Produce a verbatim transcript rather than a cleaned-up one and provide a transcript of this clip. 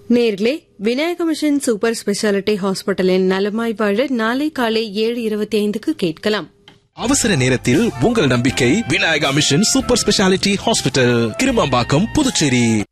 நேர்களே, Vinayaka mission super speciality ஹாஸ்பிட்டலின் நலமாய் வாழ நாளை காலை ஏழு இருபத்தி ஐந்துக்கு கேட்கலாம். அவசர நேரத்தில் உங்கள் நம்பிக்கை Vinayaka mission super speciality hospital, Kirumampakkam, Puducherry.